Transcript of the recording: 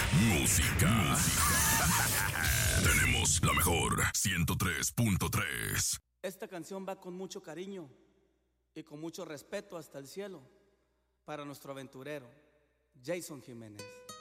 Música. Tenemos la mejor 103.3. Esta canción va con mucho cariño y con mucho respeto hasta el cielo para nuestro aventurero, Jason Jiménez.